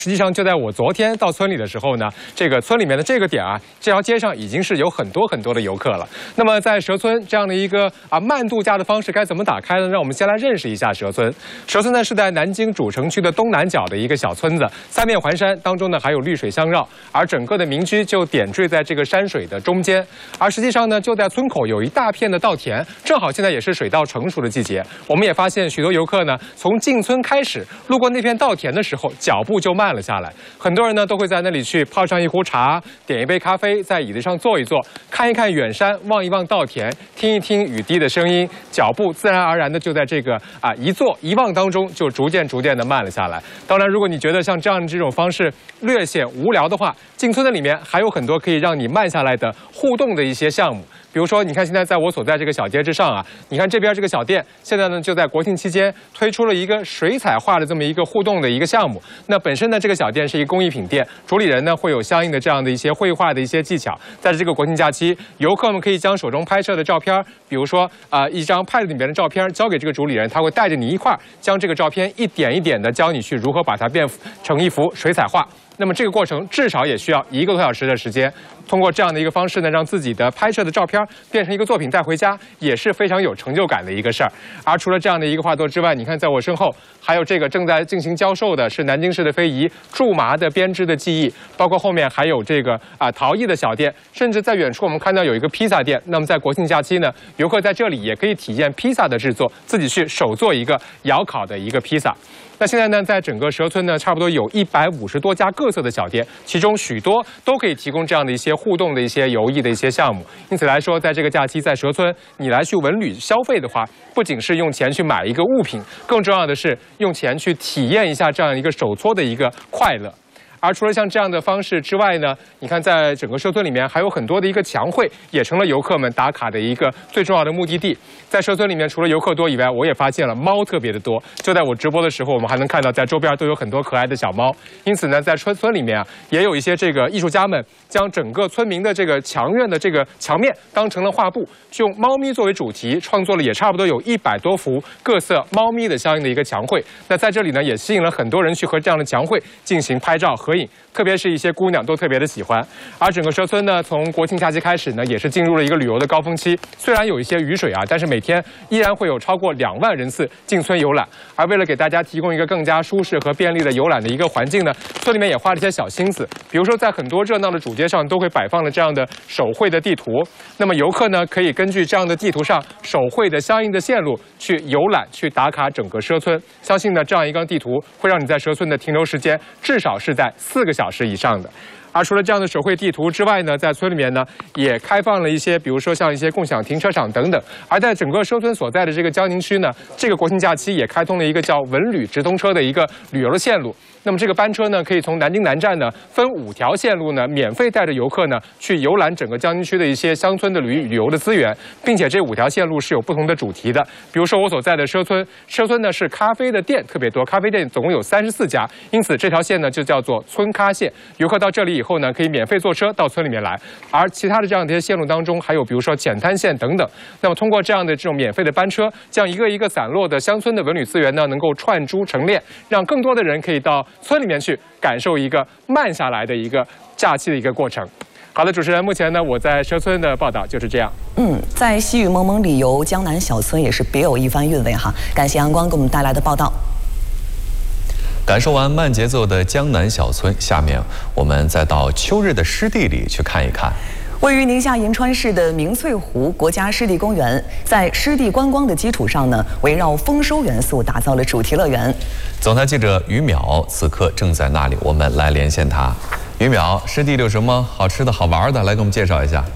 实际上，就在我昨天到村里的时候呢，这个村里面的这个点啊，这条街上已经是有很多的游客了。那么在蛇村这样的一个慢度假的方式该怎么打开呢？让我们先来认识一下蛇村。蛇村呢是在南京主城区的东南角的一个小村子，三面环山，当中呢还有绿水相绕，而整个的民居就点缀在这个山水的中间。而实际上呢，就在村口有一大片的稻田，正好现在也是水稻成熟的季节。我们也发现许多游客呢，从进村开始，路过那片稻田的时候，脚步就慢了下来。很多人呢都会在那里去泡上一壶茶，点一杯咖啡，在椅子上坐一坐，看一看远山，望一望稻田，听一听雨滴的声音，脚步自然而然的就在这个一坐一望当中，就逐渐的慢了下来。当然，如果你觉得像这样的这种方式略显无聊的话，进村的里面还有很多可以让你慢下来的互动的一些项目。比如说，你看现在在我所在这个小街之上啊，你看这边这个小店，现在呢就在国庆期间推出了一个水彩画的这么一个互动的一个项目。那本身呢，这个小店是一个工艺品店，主理人呢会有相应的这样的一些绘画的一些技巧。在这个国庆假期，游客们可以将手中拍摄的照片，比如说一张 pad 里面的照片交给这个主理人，他会带着你一块将这个照片一点一点的教你去如何把它变成一幅水彩画。那么这个过程至少也需要1个多小时的时间。通过这样的一个方式呢，让自己的拍摄的照片变成一个作品带回家，也是非常有成就感的一个事儿。而除了这样的一个画作之外，你看在我身后还有这个正在进行教授的是南京市的非遗苎麻的编织的技艺，包括后面还有这个陶艺的小店，甚至在远处我们看到有一个披萨店。那么在国庆假期呢，游客在这里也可以体验披萨的制作，自己去手做一个窑烤的一个披萨。那现在呢，在整个蛇村呢，差不多有150多家各色的小店，其中许多都可以提供这样的一些互动的一些游艺的一些项目。因此来说，在这个假期在蛇村，你来去文旅消费的话，不仅是用钱去买一个物品，更重要的是用钱去体验一下这样一个手搓的一个快乐。而除了像这样的方式之外呢，你看在整个蛇村里面还有很多的一个墙绘，也成了游客们打卡的一个最重要的目的地。在蛇村里面，除了游客多以外，我也发现了猫特别的多。就在我直播的时候，我们还能看到在周边都有很多可爱的小猫。因此呢，在村里面也有一些这个艺术家们将整个村民的这个墙院的这个墙面当成了画布，用猫咪作为主题，创作了也差不多有100多幅各色猫咪的相应的一个墙绘。那在这里呢，也吸引了很多人去和这样的墙绘进行拍照合影，特别是一些姑娘都特别的喜欢。而整个蛇村呢，从国庆假期开始呢，也是进入了一个旅游的高峰期。虽然有一些雨水啊，但是每天依然会有超过2万人次进村游览。而为了给大家提供一个更加舒适和便利的游览的一个环境呢，村里面也花了一些小心思。比如说，在很多热闹的主街上都会摆放了这样的手绘的地图。那么游客呢，可以根据这样的地图上手绘的相应的线路去游览、去打卡整个蛇村。相信呢，这样一张地图会让你在蛇村的停留时间至少是在4个小时以上的。而除了这样的手绘地图之外呢，在村里面呢也开放了一些，比如说像一些共享停车场等等。而在整个蛇村所在的这个江宁区呢，这个国庆假期也开通了一个叫文旅直通车的一个旅游的线路。那么这个班车呢，可以从南京南站呢分5条线路呢，免费带着游客呢去游览整个江宁区的一些乡村的旅游的资源，并且这5条线路是有不同的主题的。比如说我所在的蛇村呢是咖啡的店特别多，咖啡店总共有34家，因此这条线呢就叫做村咖线。游客到这里以后呢，可以免费坐车到村里面来。而其他的这样的一些线路当中，还有比如说浅滩线等等。那么通过这样的这种免费的班车，将一个一个散落的乡村的文旅资源呢，能够串珠成链，让更多的人可以到村里面去感受一个慢下来的一个假期的一个过程。好的，主持人，目前呢我在蛇村的报道就是这样。 在细雨蒙蒙里游江南小村也是别有一番韵味哈。感谢阳光给我们带来的报道。 感受完慢节奏的江南小村，下面我们再到秋日的湿地里去看一看。 位于宁夏银川市的明翠湖国家湿地公园，在湿地观光的基础上呢，围绕丰收元素打造了主题乐园。 总台记者于淼此刻正在那里，我们来连线他。于淼，湿地里有什么好吃的好玩的？来给我们介绍一下。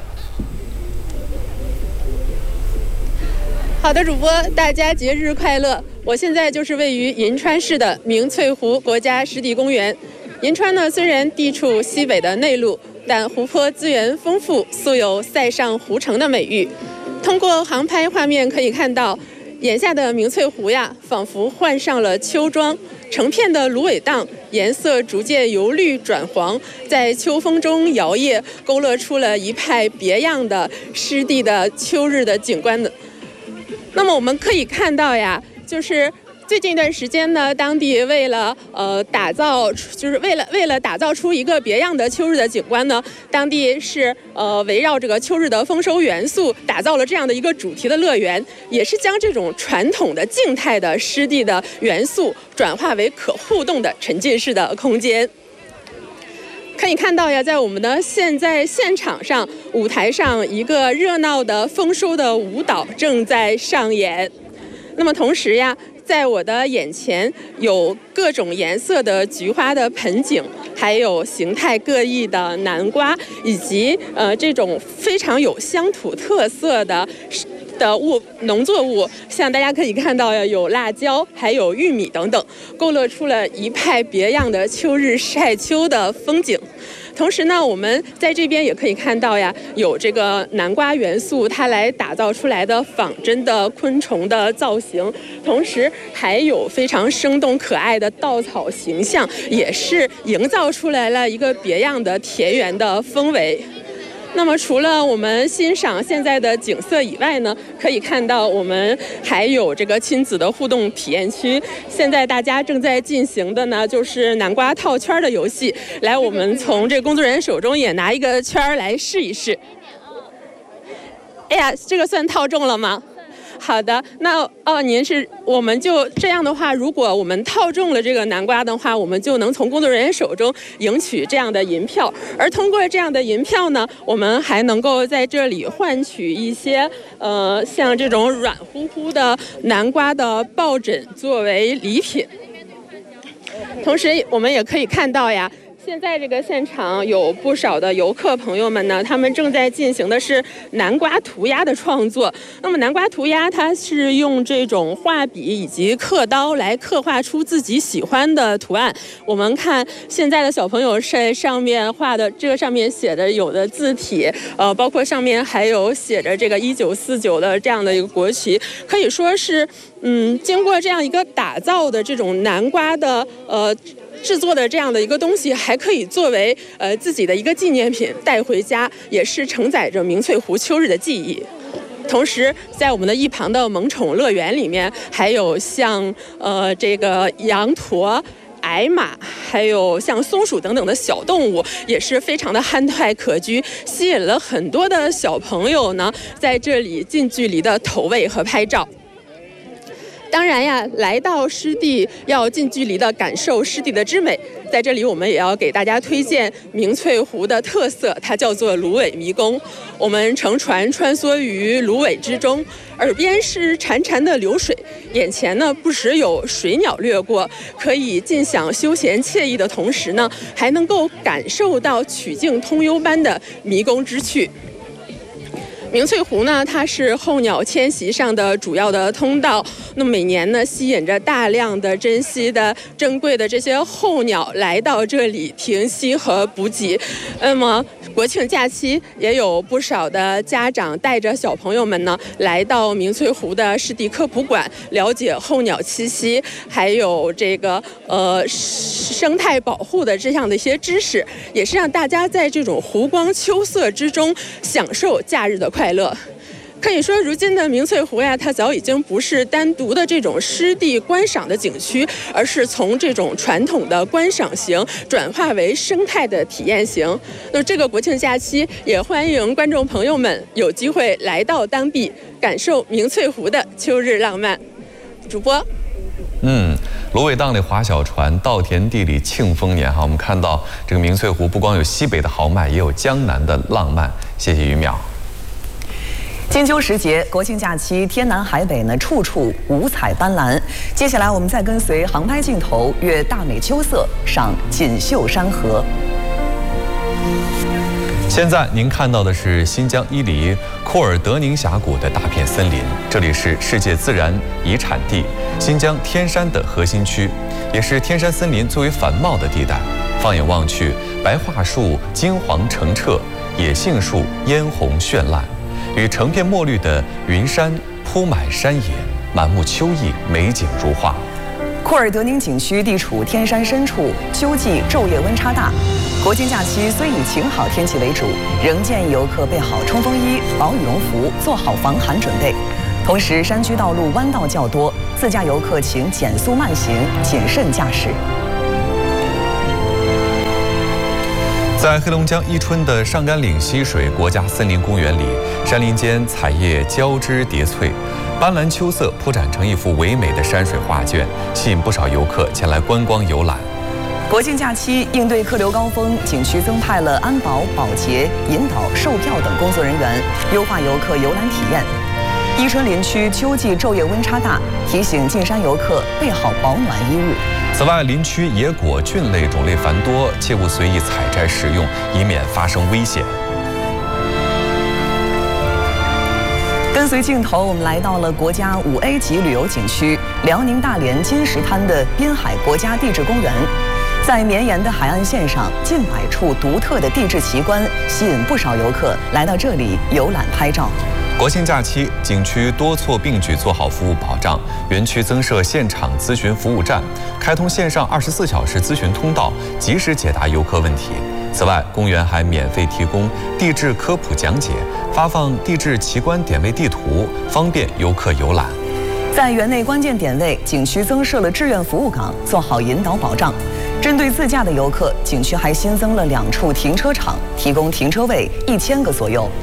好的，主播，大家节日快乐！我现在就是位于银川市的明翠湖国家湿地公园。银川呢，虽然地处西北的内陆，但湖泊资源丰富，素有塞上湖城的美誉。通过航拍画面可以看到，眼下的明翠湖呀，仿佛换上了秋装，成片的芦苇荡颜色逐渐由绿转黄，在秋风中摇曳，勾勒出了一派别样的湿地的秋日的景观的。那么我们可以看到呀，就是最近一段时间呢，当地为了打造出一个别样的秋日的景观呢，当地是围绕这个秋日的丰收元素，打造了这样的一个主题的乐园，也是将这种传统的静态的湿地的元素转化为可互动的沉浸式的空间。可以看到呀，在我们的现场上，舞台上一个热闹的丰收的舞蹈正在上演。那么同时呀，在我的眼前有各种颜色的菊花的盆景，还有形态各异的南瓜，以及这种非常有乡土特色的农作物，像大家可以看到呀，有辣椒，还有玉米等等，勾勒出了一派别样的秋日晒秋的风景。同时呢，我们在这边也可以看到呀，有这个南瓜元素，它来打造出来的仿真的昆虫的造型，同时还有非常生动可爱的稻草形象，也是营造出来了一个别样的田园的氛围。那么除了我们欣赏现在的景色以外呢，可以看到我们还有这个亲子的互动体验区。现在大家正在进行的呢，就是南瓜套圈的游戏。来，我们从这个工作人员手中也拿一个圈来试一试。哎呀，这个算套中了吗？好的，那我们就这样的话，如果我们套中了这个南瓜的话，我们就能从工作人员手中赢取这样的银票。而通过这样的银票呢，我们还能够在这里换取一些像这种软乎乎的南瓜的抱枕作为礼品。同时，我们也可以看到呀，现在这个现场有不少的游客朋友们呢，他们正在进行的是南瓜涂鸦的创作。那么南瓜涂鸦，它是用这种画笔以及刻刀来刻画出自己喜欢的图案。我们看现在的小朋友在上面画的，这个上面写的有的字体，包括上面还有写着这个1949的这样的一个国旗，可以说是经过这样一个打造的这种南瓜的制作的这样的一个东西，还可以作为自己的一个纪念品带回家，也是承载着明翠湖秋日的记忆。同时，在我们的一旁的萌宠乐园里面，还有像这个羊驼、矮马，还有像松鼠等等的小动物，也是非常的憨态可掬，吸引了很多的小朋友呢，在这里近距离的投喂和拍照。当然呀，来到湿地要近距离的感受湿地的之美。在这里，我们也要给大家推荐明翠湖的特色，它叫做芦苇迷宫。我们乘船穿梭于芦苇之中，耳边是潺潺的流水，眼前呢不时有水鸟掠过，可以尽享休闲惬意的同时呢，还能够感受到曲径通幽般的迷宫之趣。明翠湖呢，它是候鸟迁徙上的主要的通道。那么每年呢，吸引着大量的珍稀的、珍贵的这些候鸟来到这里停息和补给。那么国庆假期也有不少的家长带着小朋友们呢，来到明翠湖的湿地科普馆，了解候鸟栖息，还有这个生态保护的这样的一些知识，也是让大家在这种湖光秋色之中享受假日的快乐。可以说，如今的明翠湖呀，它早已经不是单独的这种湿地观赏的景区，而是从这种传统的观赏型转化为生态的体验型。那这个国庆假期，也欢迎观众朋友们有机会来到当地，感受明翠湖的秋日浪漫。主播， 芦苇荡里划小船，稻田地里庆丰年哈。我们看到这个明翠湖不光有西北的豪迈，也有江南的浪漫。谢谢于淼。 金秋时节，国庆假期，天南海北呢，处处五彩斑斓。接下来，我们再跟随航拍镜头阅大美秋色，赏锦绣山河。 现在您看到的是新疆伊犁库尔德宁峡谷的大片森林，这里是世界自然遗产地新疆天山的核心区，也是天山森林最为繁茂的地带。放眼望去，白桦树金黄澄澈，野杏树嫣红绚烂，与成片墨绿的云山铺满山野，满目秋意，美景如画。 库尔德宁景区地处天山深处，秋季昼夜温差大。国庆假期虽以晴好天气为主，仍建议游客备好冲锋衣、薄羽绒服，做好防寒准备。 同时，山区道路弯道较多，自驾游客请减速慢行，谨慎驾驶。 在黑龙江伊春的上甘岭溪水国家森林公园里，山林间彩叶交织叠翠，斑斓秋色铺展成一幅唯美的山水画卷，吸引不少游客前来观光游览。 国庆假期应对客流高峰，景区增派了安保、保洁、引导、售票等工作人员，优化游客游览体验。伊春林区秋季昼夜温差大，提醒进山游客备好保暖衣物。 此外，林区野果菌类种类繁多，切勿随意采摘食用，以免发生危险。 跟随镜头，我们来到了国家5A 级旅游景区辽宁大连金石滩的滨海国家地质公园。在绵延的海岸线上，近百处独特的地质奇观，吸引不少游客来到这里游览拍照。 国庆假期，景区多措并举做好服务保障，园区增设现场咨询服务站，开通线上24小时咨询通道，及时解答游客问题。此外，公园还免费提供地质科普讲解，发放地质奇观点位地图，方便游客游览。 在园内关键点位，景区增设了志愿服务岗，做好引导保障。针对自驾的游客，景区还新增了2处停车场，提供停车位1000个左右。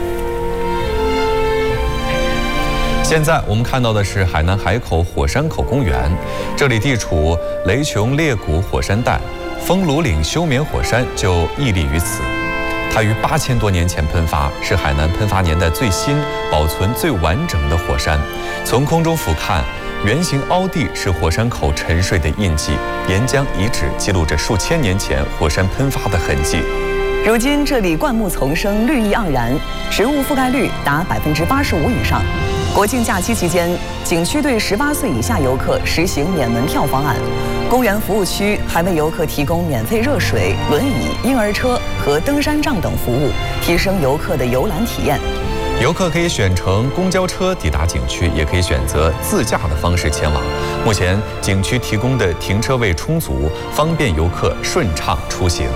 现在我们看到的是海南海口火山口公园，这里地处雷琼裂谷火山带，风炉岭休眠火山就屹立于此。它于8000多年前喷发，是海南喷发年代最新、保存最完整的火山。从空中俯瞰，圆形凹地是火山口沉睡的印记，岩浆遗址记录着数千年前火山喷发的痕迹。 如今这里灌木丛生，绿意盎然，植物覆盖率达85%以上。国庆假期期间，景区对18岁以下游客实行免门票方案。公园服务区还为游客提供免费热水、轮椅、婴儿车和登山杖等服务，提升游客的游览体验。 游客可以选乘公交车抵达景区，也可以选择自驾的方式前往。目前，景区提供的停车位充足，方便游客顺畅出行。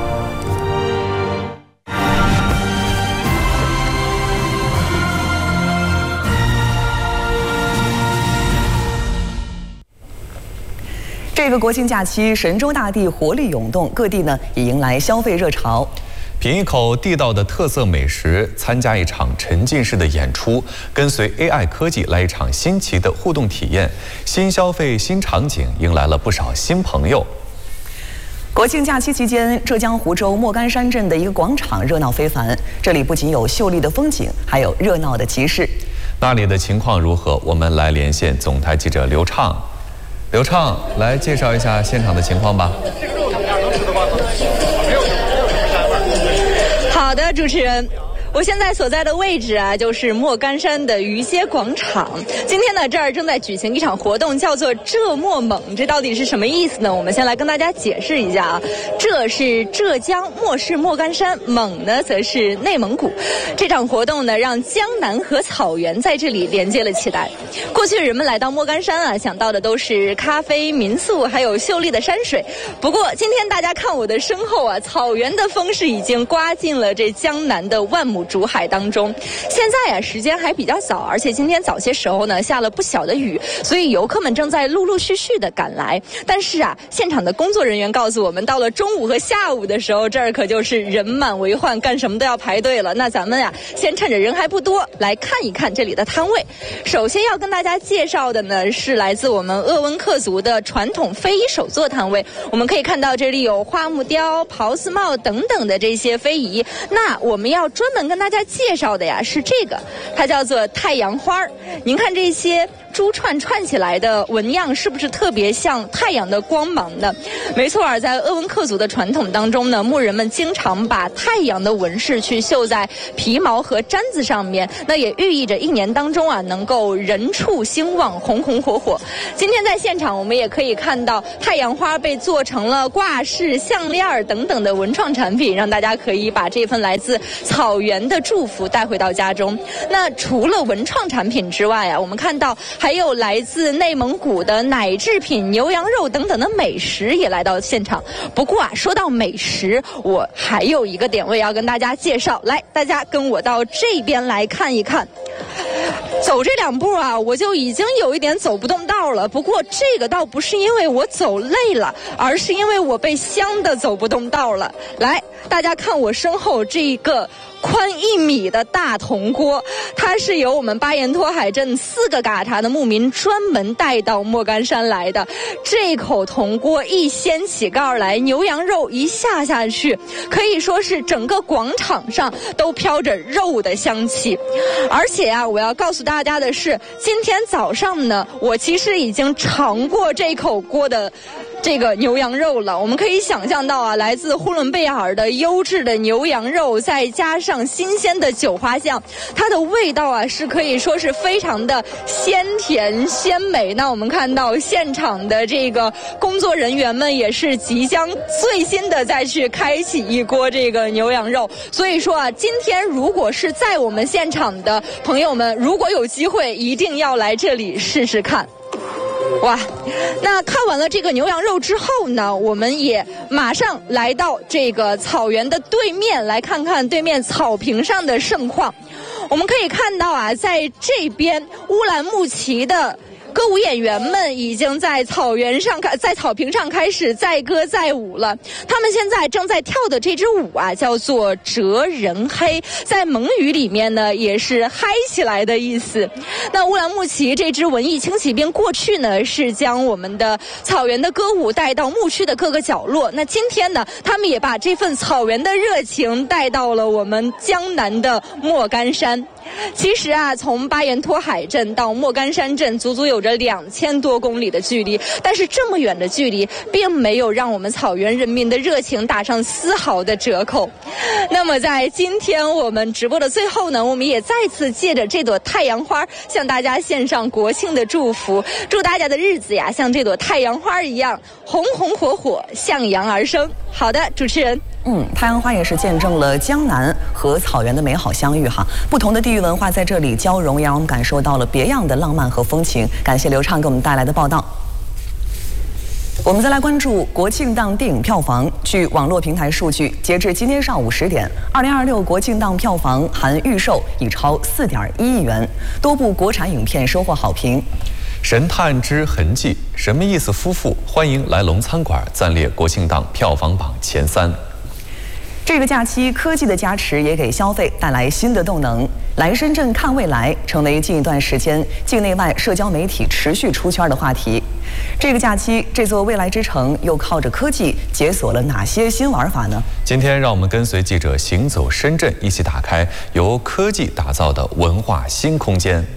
这个国庆假期，神州大地活力涌动，各地呢也迎来消费热潮。 品一口地道的特色美食，参加一场沉浸式的演出，跟随 AI 科技来一场新奇的互动体验，新消费新场景，迎来了不少新朋友。 国庆假期期间，浙江湖州莫干山镇的一个广场热闹非凡，这里不仅有秀丽的风景，还有热闹的集市。 那里的情况如何？我们来连线总台记者刘畅。刘畅，来介绍一下现场的情况吧。 好的，主持人。我现在所在的位置啊，就是莫干山的鱼街广场。今天呢，这儿正在举行一场活动，叫做浙莫猛。这到底是什么意思呢？我们先来跟大家解释一下啊。浙是浙江，莫是莫干山，蒙呢则是内蒙古。这场活动呢，让江南和草原在这里连接了起来。过去人们来到莫干山啊，想到的都是咖啡、民宿，还有秀丽的山水。不过今天大家看我的身后啊，草原的风势已经刮进了这江南的万亩竹海当中。现在啊，时间还比较早，而且今天早些时候呢，下了不小的雨，所以游客们正在陆陆续续的赶来。但是啊，现场的工作人员告诉我们，到了中午和下午的时候，这儿可就是人满为患，干什么都要排队了。那咱们呀，先趁着人还不多，来看一看这里的摊位。首先要跟大家介绍的呢，是来自我们鄂温克族的传统非遗手作摊位。我们可以看到这里有花木雕、袍子帽等等的这些非遗。那我们要专门跟大家介绍的呀是这个，它叫做太阳花。您看这些珠串串起来的纹样是不是特别像太阳的光芒呢？没错，在鄂温克族的传统当中呢，牧人们经常把太阳的纹饰去绣在皮毛和毡子上面，那也寓意着一年当中啊能够人畜兴旺，红红火火。今天在现场我们也可以看到太阳花被做成了挂饰、项链等等的文创产品，让大家可以把这份来自草原的祝福带回到家中。那除了文创产品之外啊，我们看到还有来自内蒙古的奶制品、牛羊肉等等的美食也来到现场。不过啊，说到美食，我还有一个点位要跟大家介绍，来，大家跟我到这边来看一看。 走这2步啊，我就已经有一点走不动道了。不过这个倒不是因为我走累了，而是因为我被香的走不动道了。来，大家看我身后这一个宽1米的大铜锅，它是由我们巴彦托海镇4个嘎查的牧民专门带到莫干山来的。这口铜锅一掀起盖来，牛羊肉一下去，可以说是整个广场上都飘着肉的香气。而且啊，我要告诉大家的是，今天早上呢，我其实已经尝过这口锅的这个牛羊肉了。我们可以想象到啊，来自呼伦贝尔的优质的牛羊肉，再加上新鲜的韭花酱，它的味道啊是可以说是非常的鲜甜鲜美。那我们看到现场的这个工作人员们也是即将最新的再去开启一锅这个牛羊肉。所以说啊，今天如果是在我们现场的朋友们，如果有机会一定要来这里试试看。哇，那看完了这个牛羊肉之后呢，我们也马上来到这个草原的对面，来看看对面草坪上的盛况。我们可以看到啊，在这边乌兰牧骑的歌舞演员们已经在草坪上开始载歌载舞了。他们现在正在跳的这支舞啊，叫做哲人黑，在蒙语里面呢也是嗨起来的意思。那乌兰牧骑这支文艺轻骑兵过去呢是将我们的草原的歌舞带到牧区的各个角落，那今天呢他们也把这份草原的热情带到了我们江南的莫干山。其实啊，从巴彦托海镇到莫干山镇足足有着2000多公里的距离，但是这么远的距离并没有让我们草原人民的热情打上丝毫的折扣。那么在今天我们直播的最后呢，我们也再次借着这朵太阳花向大家献上国庆的祝福，祝大家的日子呀像这朵太阳花一样红红火火，向阳而生。好的，主持人。 太阳花也是见证了江南和草原的美好相遇哈。不同的地域文化在这里交融，也让我们感受到了别样的浪漫和风情。感谢刘畅给我们带来的报道。我们再来关注国庆档电影票房。据网络平台数据，截至今天上午10点，2026国庆档票房含预售已超4.1亿元，多部国产影片收获好评。 神探之痕迹、什么意思夫妇欢迎来龙餐馆暂列国庆档票房榜前3。 这个假期，科技的加持也给消费带来新的动能。来深圳看未来成为近一段时间境内外社交媒体持续出圈的话题。这个假期，这座未来之城又靠着科技解锁了哪些新玩法呢？ 今天让我们跟随记者行走深圳，一起打开由科技打造的文化新空间。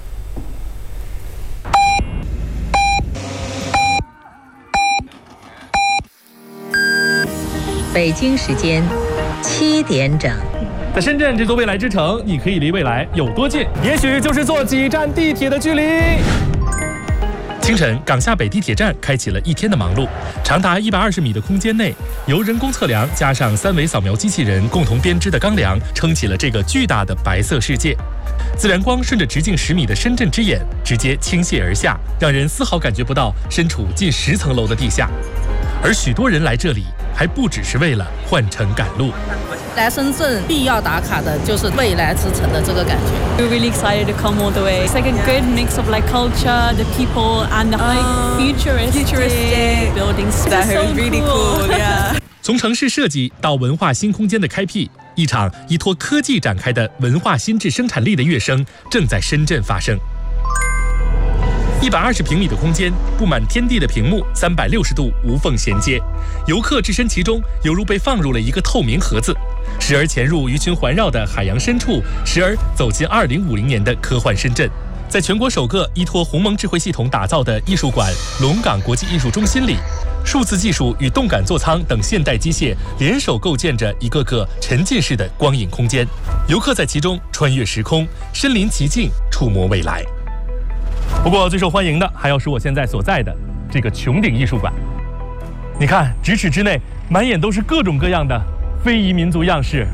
北京时间7点整， 在深圳这座未来之城，你可以离未来有多近？也许就是坐几站地铁的距离。清晨，港下北地铁站开启了一天的忙碌。长达120米的空间内，由人工测量加上3维扫描机器人共同编织的钢梁，撑起了这个巨大的白色世界。自然光顺着直径10米的深圳之眼直接倾泻而下，让人丝毫感觉不到身处近10层楼的地下。而许多人来这里还不只是为了换乘赶路。 来深圳必要打卡的就是未来之城的这个感觉。 We're really excited to come all the way. It's like a good mix of like culture, the people, and like futuristic buildings. That was really cool. Yeah. 从城市设计到文化新空间的开辟，一场依托科技展开的文化新质生产力的跃升正在深圳发生。120平米的空间，布满天地的屏幕，360度无缝衔接，游客置身其中，犹如被放入了一个透明盒子，时而潜入鱼群环绕的海洋深处，时而走进2050年的科幻深圳。在全国首个依托鸿蒙智慧系统打造的艺术馆龙岗国际艺术中心里，数字技术与动感座舱等现代机械联手构建着一个个沉浸式的光影空间，游客在其中穿越时空，身临其境，触摸未来。不过最受欢迎的还要是我现在所在的这个穹顶艺术馆。你看，咫尺之内满眼都是各种各样的非遗民族样式。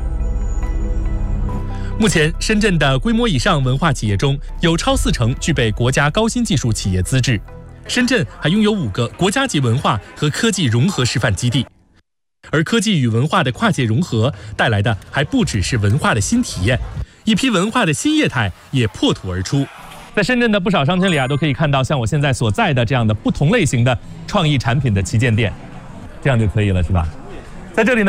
目前，深圳的规模以上文化企业中有超40%具备国家高新技术企业资质。深圳还拥有5个国家级文化和科技融合示范基地。而科技与文化的跨界融合带来的还不只是文化的新体验，一批文化的新业态也破土而出。 在深圳的不少商圈里啊，都可以看到像我现在所在的这样的不同类型的创意产品的旗舰店，这样就可以了，是吧？在这里呢。